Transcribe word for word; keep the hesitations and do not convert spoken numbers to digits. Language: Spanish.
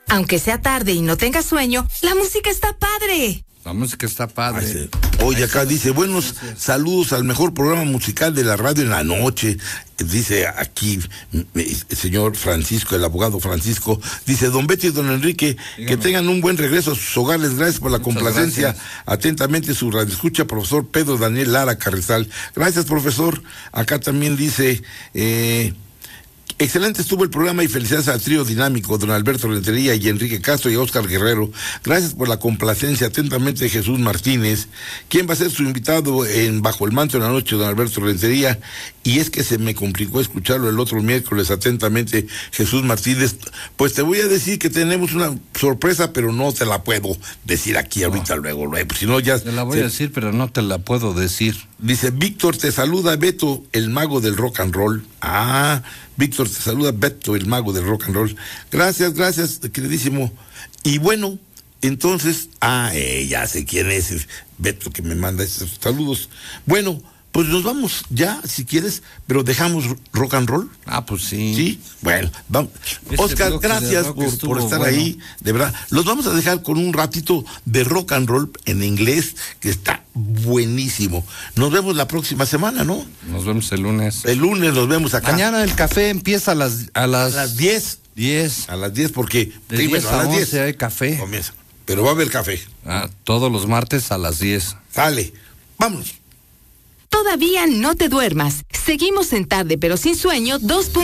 Aunque sea tarde y no tengas sueño, la música está padre. La música está padre. Oye, acá dice, buenos saludos al mejor programa musical de la radio en la noche. Dice aquí el señor Francisco, el abogado Francisco, dice, don Betty y don Enrique, dígame, que tengan un buen regreso a sus hogares. Gracias por la Muchas complacencia. Gracias. Atentamente su radioescucha, profesor Pedro Daniel Lara Carrizal. Gracias, profesor. Acá también dice... Eh, excelente estuvo el programa y felicidades al trío dinámico, don Alberto Rentería y Enrique Castro y Óscar Guerrero. Gracias por la complacencia. Atentamente, Jesús Martínez. ¿Quién va a ser su invitado en Bajo el Manto en la noche, don Alberto Rentería? Y es que se me complicó escucharlo el otro miércoles. Atentamente, Jesús Martínez. Pues te voy a decir que tenemos una sorpresa, pero no te la puedo decir aquí ahorita, no. luego, luego. Si no, ya... Te la voy se... a decir, pero no te la puedo decir. Dice, Víctor, te saluda Beto, el mago del rock and roll. Ah, Víctor, te saluda Beto, el mago del rock and roll. Gracias, gracias, queridísimo. Y bueno, entonces, ah, eh, ya sé quién es el Beto que me manda estos saludos. Bueno, pues nos vamos ya, si quieres, pero dejamos rock and roll. Ah, pues sí. Sí, bueno, vamos. Este Oscar, gracias por, por estar bueno. ahí, de verdad. Los vamos a dejar con un ratito de rock and roll en inglés, que está buenísimo. Nos vemos la próxima semana, ¿no? Nos vemos el lunes. El lunes nos vemos acá. Mañana el café empieza a las... A las, a las diez. diez. A las diez, porque... De sí, diez bueno, a las diez hay café. Comienza. Pero va a haber café. Ah, todos los martes a las diez. Sale. Vámonos. Todavía no te duermas. Seguimos en Tarde pero sin sueño dos.